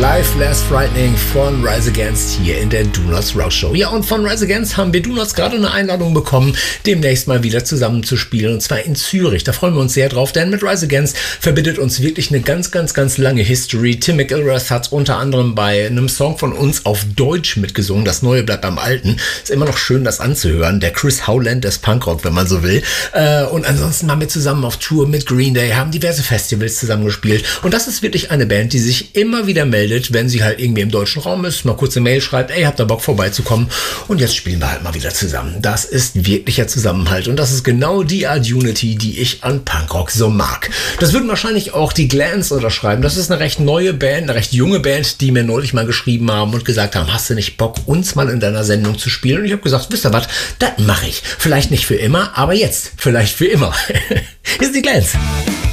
Life Less Frightening von Rise Against hier in der Do Nots Rock Show. Ja, und von Rise Against haben wir Do Nots gerade eine Einladung bekommen, demnächst mal wieder zusammen zu spielen, und zwar in Zürich. Da freuen wir uns sehr drauf, denn mit Rise Against verbindet uns wirklich eine ganz, ganz, ganz lange History. Tim McIlrath hat unter anderem bei einem Song von uns auf Deutsch mitgesungen. Das Neue bleibt beim Alten. Ist immer noch schön, das anzuhören. Der Chris Howland des Punkrock, wenn man so will. Und ansonsten waren wir zusammen auf Tour mit Green Day, haben diverse Festivals zusammengespielt. Und das ist wirklich eine Band, die sich immer wieder meldet, wenn sie halt irgendwie im deutschen Raum ist, mal kurz eine Mail schreibt, ey, habt ihr Bock vorbeizukommen? Und jetzt spielen wir halt mal wieder zusammen. Das ist wirklicher Zusammenhalt und das ist genau die Art Unity, die ich an Punkrock so mag. Das würden wahrscheinlich auch die Glans unterschreiben. Das ist eine recht neue Band, eine recht junge Band, die mir neulich mal geschrieben haben und gesagt haben, hast du nicht Bock, uns mal in deiner Sendung zu spielen? Und ich habe gesagt, wisst ihr was, das mache ich. Vielleicht nicht für immer, aber jetzt vielleicht für immer. Hier sind die Glans.